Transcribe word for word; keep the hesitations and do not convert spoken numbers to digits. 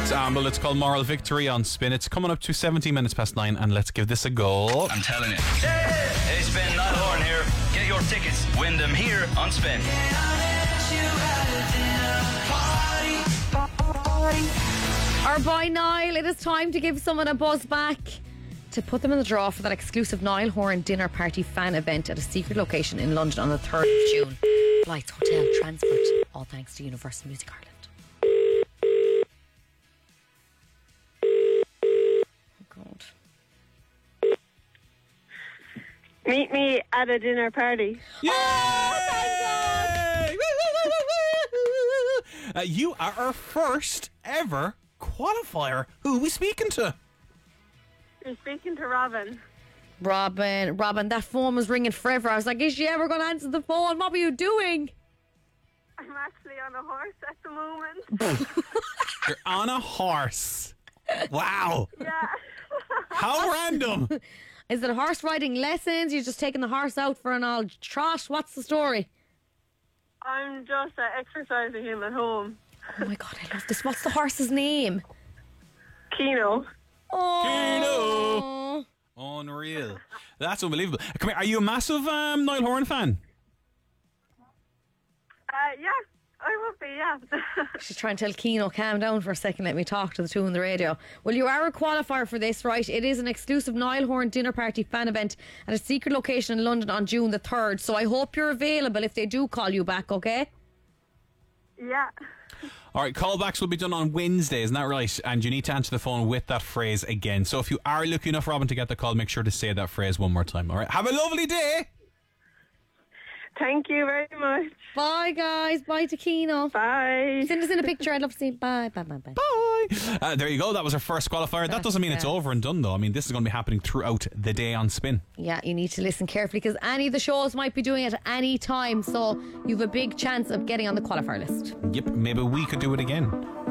It's Amble. It's called Moral Victory on Spin. It's coming up to seventeen minutes past nine, and let's give this a go. I'm telling you. Hey, it's Ben Niall Horan here. Get your tickets. Win them here on Spin. Our boy Niall, it is time to give someone a buzz back to put them in the draw for that exclusive Niall Horan dinner party fan event at a secret location in London on the third of June. Flights, hotel, transport, all thanks to Universal Music Ireland. Oh God. Meet me at a dinner party. Yay! Oh, thank God! Uh, you are our first ever qualifier. Who are we speaking to? You're speaking to Robin. Robin, Robin, that phone was ringing forever. I was like, is she ever going to answer the phone? What were you doing? I'm actually on a horse at the moment. You're on a horse. Wow. Yeah. How random. Is it horse riding lessons? You're just taking the horse out for an old trot? What's the story? I'm just uh, exercising him at home. Oh my God, I love this. What's the horse's name? Kino. Oh. Unreal. That's unbelievable. Come here. Are you a massive um, Niall Horan fan? Uh, yeah, I would be, yeah. She's trying to tell Keno, calm down for a second, let me talk to the two on the radio. Well, you are a qualifier for this, right? It is an exclusive Niall Horan dinner party fan event at a secret location in London on June the third. So I hope you're available if they do call you back, okay? Yeah. All right, callbacks will be done on Wednesday, isn't that right? And you need to answer the phone with that phrase again. So if you are lucky enough, Robin, to get the call, make sure to say that phrase one more time. All right, have a lovely day. Thank you very much. Bye, guys. Bye to Keno. Bye. Send us in a picture. I'd love to see it. Bye, bye, bye, bye. Bye. Uh, there you go. That was our first qualifier. That doesn't mean it's yeah. over and done, though. I mean, this is going to be happening throughout the day on Spin. Yeah, you need to listen carefully because any of the shows might be doing it at any time. So you have a big chance of getting on the qualifier list. Yep, maybe we could do it again.